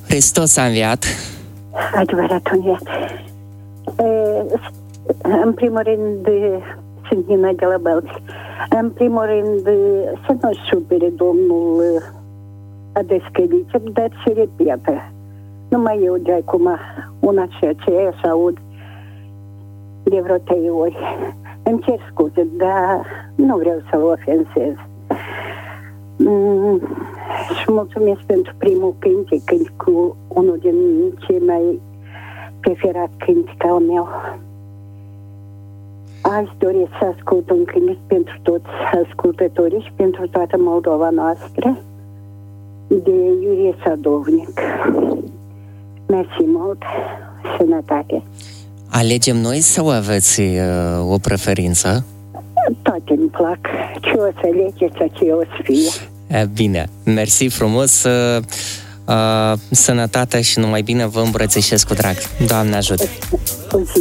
Hristos a înviat. Adevărat a înviat. În primul rând, sunt Nina de la Bălți. În primul rând, să nu supere Domnul a descăliță, dar se repetă. Numai eu de acum, una și aceea să aud de vreo 3 ori. Îmi cer scuze, dar nu vreau să-l ofensez. Și mulțumesc pentru primul cântec cu unul din cei mai preferat cântec al meu. Azi doresc să ascult un cântec pentru toți ascultătorii și pentru toată Moldova noastră, de Iurie Sadovnic. Mersi mult, sănătate! Alegem noi sau aveți o preferință? Toate îmi plac. Ce o să legeți, ce o să fie. Bine, mersi frumos, sănătate și numai bine, vă îmbrățișez cu drag. Doamne ajută!